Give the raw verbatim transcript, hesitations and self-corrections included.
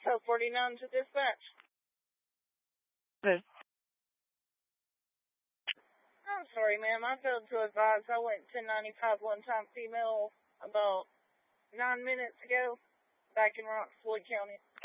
Oh, forty-nine to dispatch. Good. I'm sorry, ma'am. I failed to advise. I went ten ninety-five one-time female about nine minutes ago back in Rock, Floyd County.